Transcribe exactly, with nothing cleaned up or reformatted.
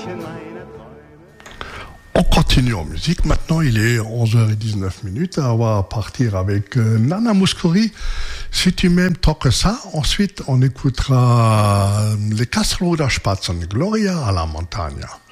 On continue en musique. Maintenant, il est onze heures dix-neuf minutes. On va partir avec euh, Nana Mouskouri. Si tu m'aimes tant que ça. Ensuite, on écoutera les Casseroles Spatzen, Gloria à la Montagna.